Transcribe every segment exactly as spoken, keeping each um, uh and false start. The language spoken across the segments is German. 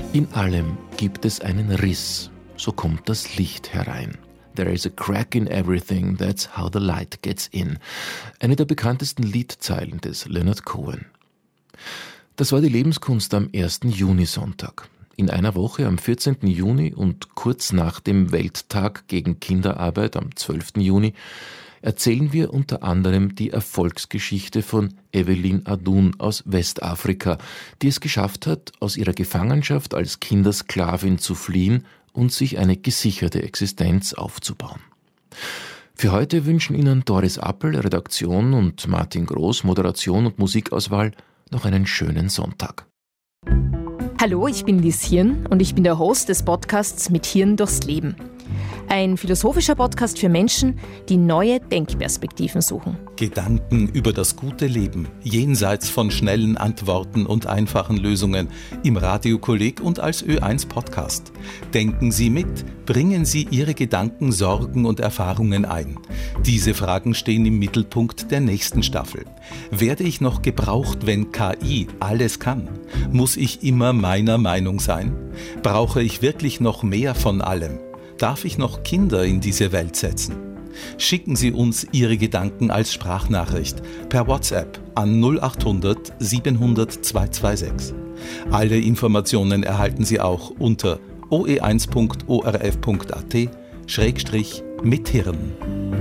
In allem gibt es einen Riss, so kommt das Licht herein. There is a crack in everything, that's how the light gets in. Eine der bekanntesten Liedzeilen des Leonard Cohen. Das war die Lebenskunst am ersten Junisonntag. In einer Woche am vierzehnten Juni und kurz nach dem Welttag gegen Kinderarbeit am zwölften Juni erzählen wir unter anderem die Erfolgsgeschichte von Evelyn Adun aus Westafrika, die es geschafft hat, aus ihrer Gefangenschaft als Kindersklavin zu fliehen und sich eine gesicherte Existenz aufzubauen. Für heute wünschen Ihnen Doris Appel, Redaktion, und Martin Groß, Moderation und Musikauswahl, noch einen schönen Sonntag. Hallo, ich bin Lies Hirn und ich bin der Host des Podcasts Mit Hirn durchs Leben. Ein philosophischer Podcast für Menschen, die neue Denkperspektiven suchen. Gedanken über das gute Leben, jenseits von schnellen Antworten und einfachen Lösungen, im Radiokolleg und als Ö eins Podcast. Denken Sie mit, bringen Sie Ihre Gedanken, Sorgen und Erfahrungen ein. Diese Fragen stehen im Mittelpunkt der nächsten Staffel. Werde ich noch gebraucht, wenn K I alles kann? Muss ich immer meiner Meinung sein? Brauche ich wirklich noch mehr von allem? Darf ich noch Kinder in diese Welt setzen? Schicken Sie uns Ihre Gedanken als Sprachnachricht per WhatsApp an null acht hundert siebenhundert zweihundertsechsundzwanzig. Alle Informationen erhalten Sie auch unter o e eins punkt o r f punkt a t schrägstrich mit Hirn.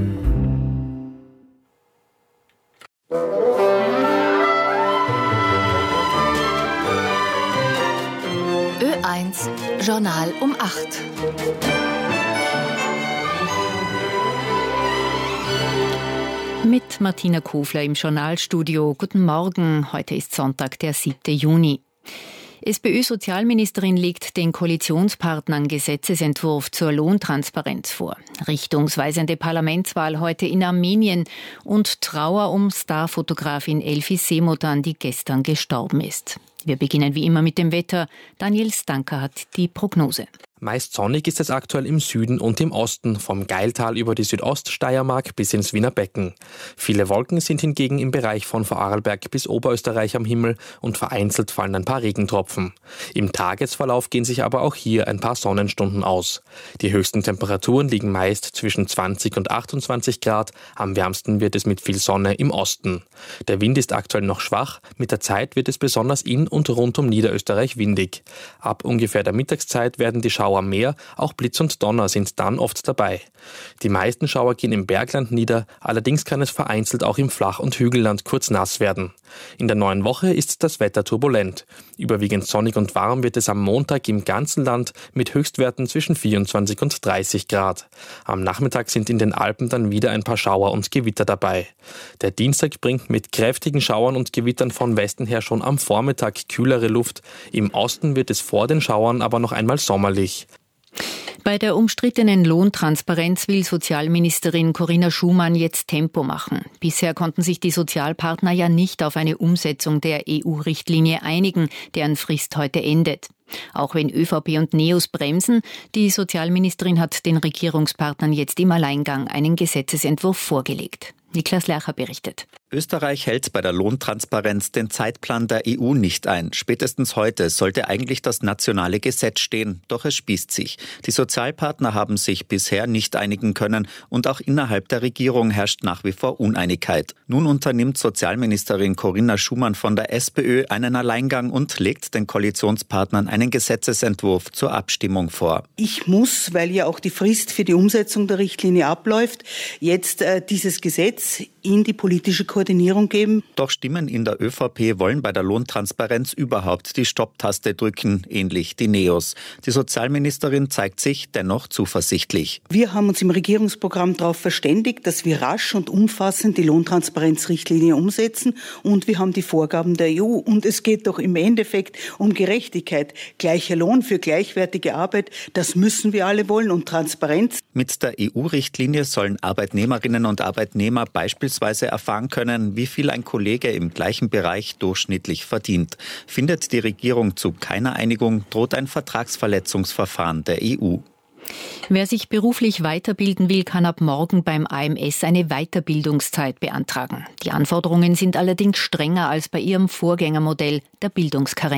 Ö eins Journal um acht. Mit Martina Kofler im Journalstudio. Guten Morgen, heute ist Sonntag, der siebten Juni. SPÖ-Sozialministerin legt den Koalitionspartnern Gesetzesentwurf zur Lohntransparenz vor. Richtungsweisende Parlamentswahl heute in Armenien und Trauer um Starfotografin Elfi Seemotan, die gestern gestorben ist. Wir beginnen wie immer mit dem Wetter. Daniel Stanker hat die Prognose. Meist sonnig ist es aktuell im Süden und im Osten, vom Gailtal über die Südoststeiermark bis ins Wiener Becken. Viele Wolken sind hingegen im Bereich von Vorarlberg bis Oberösterreich am Himmel und vereinzelt fallen ein paar Regentropfen. Im Tagesverlauf gehen sich aber auch hier ein paar Sonnenstunden aus. Die höchsten Temperaturen liegen meist zwischen zwanzig und achtundzwanzig Grad, am wärmsten wird es mit viel Sonne im Osten. Der Wind ist aktuell noch schwach, mit der Zeit wird es besonders in und rund um Niederösterreich windig. Ab ungefähr der Mittagszeit werden die Schauer mehr, auch Blitz und Donner sind dann oft dabei. Die meisten Schauer gehen im Bergland nieder, allerdings kann es vereinzelt auch im Flach- und Hügelland kurz nass werden. In der neuen Woche ist das Wetter turbulent. Überwiegend sonnig und warm wird es am Montag im ganzen Land mit Höchstwerten zwischen vierundzwanzig und dreißig Grad. Am Nachmittag sind in den Alpen dann wieder ein paar Schauer und Gewitter dabei. Der Dienstag bringt mit kräftigen Schauern und Gewittern von Westen her schon am Vormittag kühlere Luft. Im Osten wird es vor den Schauern aber noch einmal sommerlich. Bei der umstrittenen Lohntransparenz will Sozialministerin Corinna Schumann jetzt Tempo machen. Bisher konnten sich die Sozialpartner ja nicht auf eine Umsetzung der E U-Richtlinie einigen, deren Frist heute endet. Auch wenn ÖVP und NEOS bremsen, die Sozialministerin hat den Regierungspartnern jetzt im Alleingang einen Gesetzesentwurf vorgelegt. Niklas Lercher berichtet. Österreich hält bei der Lohntransparenz den Zeitplan der E U nicht ein. Spätestens heute sollte eigentlich das nationale Gesetz stehen, doch es spießt sich. Die Sozialpartner haben sich bisher nicht einigen können und auch innerhalb der Regierung herrscht nach wie vor Uneinigkeit. Nun unternimmt Sozialministerin Corinna Schumann von der SPÖ einen Alleingang und legt den Koalitionspartnern einen Gesetzesentwurf zur Abstimmung vor. Ich muss, weil ja auch die Frist für die Umsetzung der Richtlinie abläuft, jetzt äh, dieses Gesetz in die politische Koordinierung geben. Doch Stimmen in der ÖVP wollen bei der Lohntransparenz überhaupt die Stopptaste drücken, ähnlich die NEOS. Die Sozialministerin zeigt sich dennoch zuversichtlich. Wir haben uns im Regierungsprogramm darauf verständigt, dass wir rasch und umfassend die Lohntransparenzrichtlinie umsetzen und wir haben die Vorgaben der E U. Und es geht doch im Endeffekt um Gerechtigkeit. Gleicher Lohn für gleichwertige Arbeit, das müssen wir alle wollen, und Transparenz. Mit der E U-Richtlinie sollen Arbeitnehmerinnen und Arbeitnehmer beispielsweise erfahren können, wie viel ein Kollege im gleichen Bereich durchschnittlich verdient. Findet die Regierung zu keiner Einigung, droht ein Vertragsverletzungsverfahren der E U. Wer sich beruflich weiterbilden will, kann ab morgen beim A M S eine Weiterbildungszeit beantragen. Die Anforderungen sind allerdings strenger als bei ihrem Vorgängermodell der Bildungskarenz.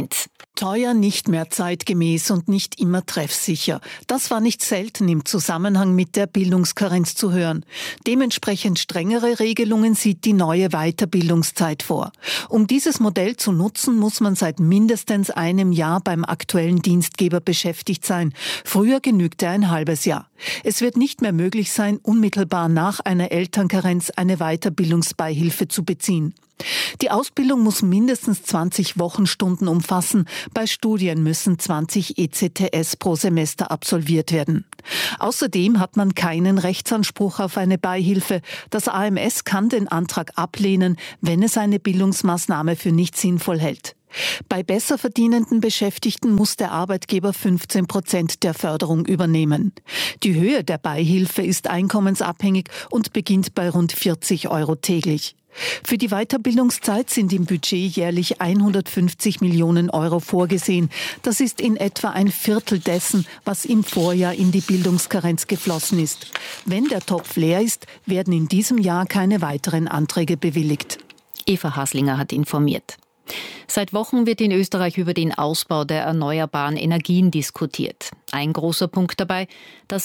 Teuer, nicht mehr zeitgemäß und nicht immer treffsicher. Das war nicht selten im Zusammenhang mit der Bildungskarenz zu hören. Dementsprechend strengere Regelungen sieht die neue Weiterbildungszeit vor. Um dieses Modell zu nutzen, muss man seit mindestens einem Jahr beim aktuellen Dienstgeber beschäftigt sein. Früher genügte ein halbes Jahr. Es wird nicht mehr möglich sein, unmittelbar nach einer Elternkarenz eine Weiterbildungsbeihilfe zu beziehen. Die Ausbildung muss mindestens zwanzig Wochenstunden umfassen. Bei Studien müssen zwanzig E C T S pro Semester absolviert werden. Außerdem hat man keinen Rechtsanspruch auf eine Beihilfe. Das A M S kann den Antrag ablehnen, wenn es eine Bildungsmaßnahme für nicht sinnvoll hält. Bei besser verdienenden Beschäftigten muss der Arbeitgeber fünfzehn Prozent der Förderung übernehmen. Die Höhe der Beihilfe ist einkommensabhängig und beginnt bei rund vierzig Euro täglich. Für die Weiterbildungszeit sind im Budget jährlich hundertfünfzig Millionen Euro vorgesehen. Das ist in etwa ein Viertel dessen, was im Vorjahr in die Bildungskarenz geflossen ist. Wenn der Topf leer ist, werden in diesem Jahr keine weiteren Anträge bewilligt. Eva Haslinger hat informiert. Seit Wochen wird in Österreich über den Ausbau der erneuerbaren Energien diskutiert. Ein großer Punkt dabei, das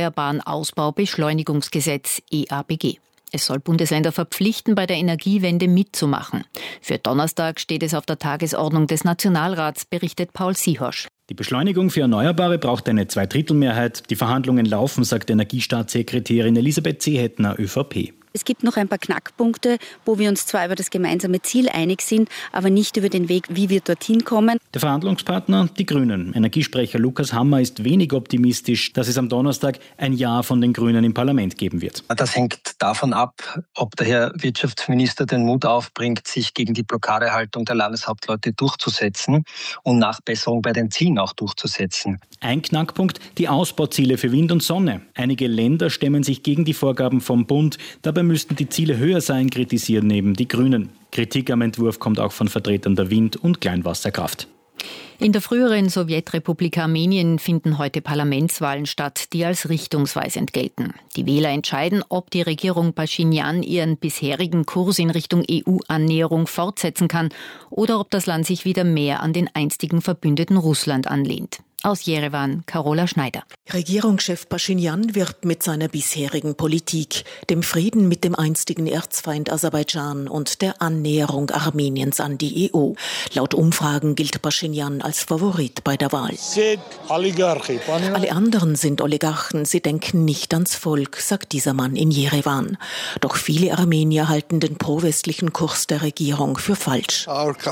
Erneuerbaren-Ausbau-Beschleunigungsgesetz E A B G. Es soll Bundesländer verpflichten, bei der Energiewende mitzumachen. Für Donnerstag steht es auf der Tagesordnung des Nationalrats, berichtet Paul Siehosch. Die Beschleunigung für Erneuerbare braucht eine Zweidrittelmehrheit. Die Verhandlungen laufen, sagt Energiestaatssekretärin Elisabeth Seehettner, ÖVP. Es gibt noch ein paar Knackpunkte, wo wir uns zwar über das gemeinsame Ziel einig sind, aber nicht über den Weg, wie wir dorthin kommen. Der Verhandlungspartner, die Grünen. Energiesprecher Lukas Hammer ist wenig optimistisch, dass es am Donnerstag ein Ja von den Grünen im Parlament geben wird. Das hängt davon ab, ob der Herr Wirtschaftsminister den Mut aufbringt, sich gegen die Blockadehaltung der Landeshauptleute durchzusetzen und Nachbesserung bei den Zielen auch durchzusetzen. Ein Knackpunkt, die Ausbauziele für Wind und Sonne. Einige Länder stemmen sich gegen die Vorgaben vom Bund. Dabei müssten die Ziele höher sein, kritisieren neben die Grünen. Kritik am Entwurf kommt auch von Vertretern der Wind- und Kleinwasserkraft. In der früheren Sowjetrepublik Armenien finden heute Parlamentswahlen statt, die als richtungsweisend gelten. Die Wähler entscheiden, ob die Regierung Pashinyan ihren bisherigen Kurs in Richtung E U-Annäherung fortsetzen kann oder ob das Land sich wieder mehr an den einstigen Verbündeten Russland anlehnt. Aus Jerewan, Carola Schneider. Regierungschef Pashinyan wirbt mit seiner bisherigen Politik, dem Frieden mit dem einstigen Erzfeind Aserbaidschan und der Annäherung Armeniens an die E U. Laut Umfragen gilt Pashinyan als Favorit bei der Wahl. Alle anderen sind Oligarchen, sie denken nicht ans Volk, sagt dieser Mann in Jerewan. Doch viele Armenier halten den pro-westlichen Kurs der Regierung für falsch.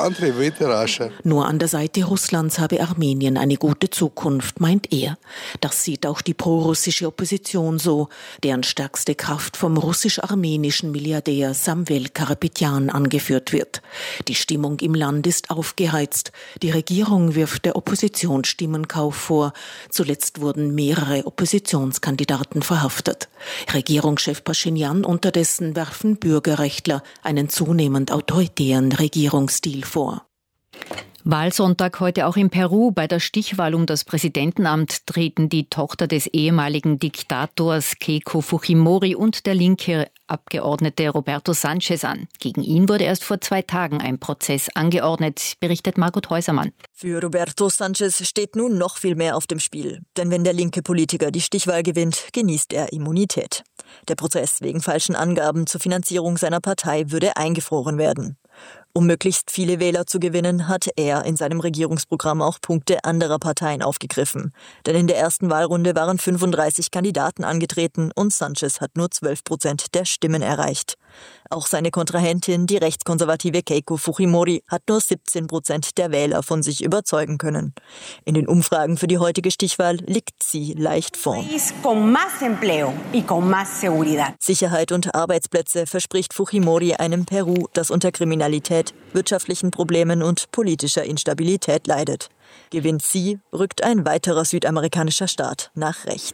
Nur an der Seite Russlands habe Armenien eine gute Zukunft, meint er. Das sieht auch die pro-russische Opposition so, deren stärkste Kraft vom russisch-armenischen Milliardär Samvel Karapetyan angeführt wird. Die Stimmung im Land ist aufgeheizt. Die Regierung wirft der Opposition Stimmenkauf vor. Zuletzt wurden mehrere Oppositionskandidaten verhaftet. Regierungschef Pashinyan unterdessen werfen Bürgerrechtler einen zunehmend autoritären Regierungsstil vor. Wahlsonntag heute auch in Peru. Bei der Stichwahl um das Präsidentenamt treten die Tochter des ehemaligen Diktators Keiko Fujimori und der linke Abgeordnete Roberto Sanchez an. Gegen ihn wurde erst vor zwei Tagen ein Prozess angeordnet, berichtet Margot Häusermann. Für Roberto Sanchez steht nun noch viel mehr auf dem Spiel. Denn wenn der linke Politiker die Stichwahl gewinnt, genießt er Immunität. Der Prozess wegen falschen Angaben zur Finanzierung seiner Partei würde eingefroren werden. Um möglichst viele Wähler zu gewinnen, hat er in seinem Regierungsprogramm auch Punkte anderer Parteien aufgegriffen. Denn in der ersten Wahlrunde waren fünfunddreißig Kandidaten angetreten und Sanchez hat nur zwölf Prozent der Stimmen erreicht. Auch seine Kontrahentin, die rechtskonservative Keiko Fujimori, hat nur siebzehn Prozent der Wähler von sich überzeugen können. In den Umfragen für die heutige Stichwahl liegt sie leicht vorn. Sicherheit und Arbeitsplätze verspricht Fujimori einem Peru, das unter Kriminalität, wirtschaftlichen Problemen und politischer Instabilität leidet. Gewinnt sie, rückt ein weiterer südamerikanischer Staat nach rechts.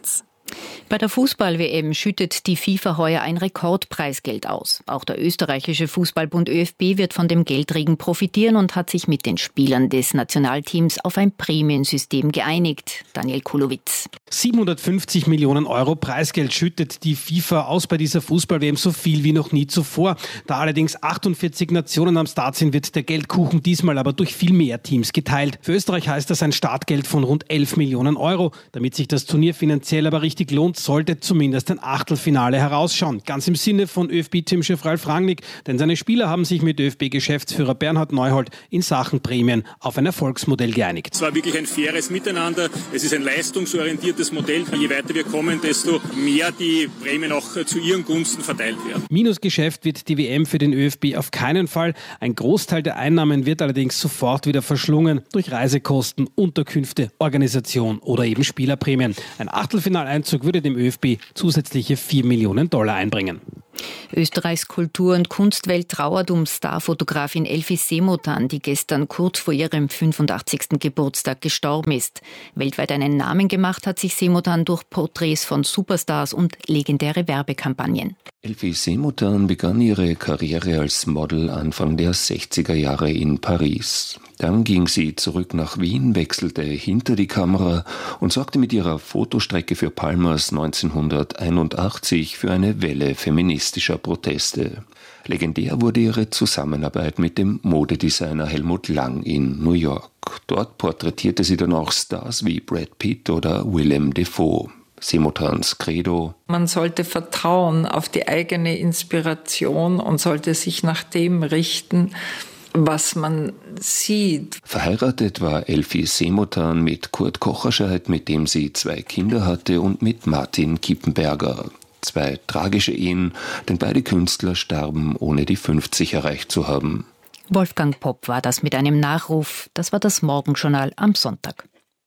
Bei der Fußball-W M schüttet die FIFA heuer ein Rekordpreisgeld aus. Auch der österreichische Fußballbund Ö F B wird von dem Geldregen profitieren und hat sich mit den Spielern des Nationalteams auf ein Prämiensystem geeinigt. Daniel Kulowitz. siebenhundertfünfzig Millionen Euro Preisgeld schüttet die FIFA aus bei dieser Fußball-W M, so viel wie noch nie zuvor. Da allerdings achtundvierzig Nationen am Start sind, wird der Geldkuchen diesmal aber durch viel mehr Teams geteilt. Für Österreich heißt das ein Startgeld von rund elf Millionen Euro. Damit sich das Turnier finanziell aber richtig lohnt, sollte zumindest ein Achtelfinale herausschauen. Ganz im Sinne von Ö F B-Teamchef Ralf Rangnick, denn seine Spieler haben sich mit Ö F B-Geschäftsführer Bernhard Neuhold in Sachen Prämien auf ein Erfolgsmodell geeinigt. Es war wirklich ein faires Miteinander. Es ist ein leistungsorientiertes Modell. Je weiter wir kommen, desto mehr die Prämien auch zu ihren Gunsten verteilt werden. Minusgeschäft wird die W M für den Ö F B auf keinen Fall. Ein Großteil der Einnahmen wird allerdings sofort wieder verschlungen durch Reisekosten, Unterkünfte, Organisation oder eben Spielerprämien. Ein Achtelfinaleinzug würde dem Ö F B zusätzliche vier Millionen Dollar einbringen. Österreichs Kultur- und Kunstwelt trauert um Starfotografin Elfie Semotan, die gestern kurz vor ihrem fünfundachtzigsten Geburtstag gestorben ist. Weltweit einen Namen gemacht hat sich Semotan durch Porträts von Superstars und legendäre Werbekampagnen. Elfie Semotan begann ihre Karriere als Model Anfang der sechziger Jahre in Paris. Dann ging sie zurück nach Wien, wechselte hinter die Kamera und sorgte mit ihrer Fotostrecke für Palmas neunzehnhunderteinundachtzig für eine Welle feministischer Proteste. Legendär wurde ihre Zusammenarbeit mit dem Modedesigner Helmut Lang in New York. Dort porträtierte sie dann auch Stars wie Brad Pitt oder Willem Dafoe. Semotans Credo: Man sollte vertrauen auf die eigene Inspiration und sollte sich nach dem richten, was man sieht. Verheiratet war Elfie Semotan mit Kurt Kocherscheid, mit dem sie zwei Kinder hatte, und mit Martin Kippenberger. Zwei tragische Ehen, denn beide Künstler starben, ohne die fünfzig erreicht zu haben. Wolfgang Popp war das mit einem Nachruf. Das war das Morgenjournal am Sonntag.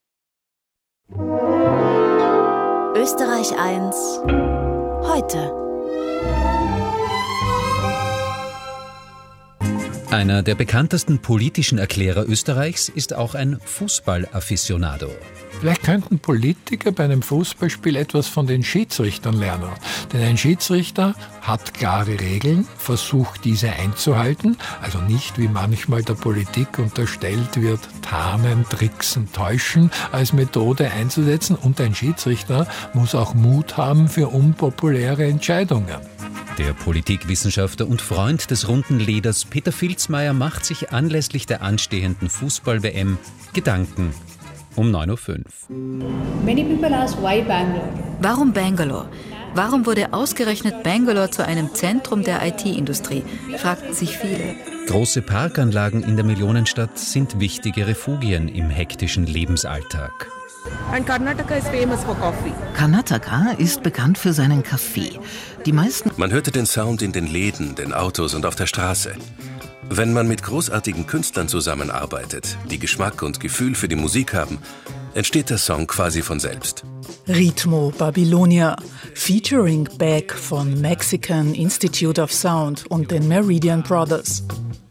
Österreich eins heute. Einer der bekanntesten politischen Erklärer Österreichs ist auch ein Fußball-Afficionado. Vielleicht könnten Politiker bei einem Fußballspiel etwas von den Schiedsrichtern lernen. Denn ein Schiedsrichter hat klare Regeln, versucht diese einzuhalten. Also nicht, wie manchmal der Politik unterstellt wird, tarnen, tricksen, täuschen als Methode einzusetzen. Und ein Schiedsrichter muss auch Mut haben für unpopuläre Entscheidungen. Der Politikwissenschaftler und Freund des runden Leders Peter Filzmeier macht sich anlässlich der anstehenden Fußball-W M Gedanken um neun Uhr fünf. Warum Bangalore? Warum wurde ausgerechnet Bangalore zu einem Zentrum der I T-Industrie? Fragten sich viele. Große Parkanlagen in der Millionenstadt sind wichtige Refugien im hektischen Lebensalltag. And Karnataka is famous for coffee. Karnataka ist bekannt für seinen Kaffee. Die meisten Man hörte den Sound in den Läden, den Autos und auf der Straße. Wenn man mit großartigen Künstlern zusammenarbeitet, die Geschmack und Gefühl für die Musik haben, entsteht der Song quasi von selbst. Ritmo Babylonia, featuring Beck von Mexican Institute of Sound und den Meridian Brothers.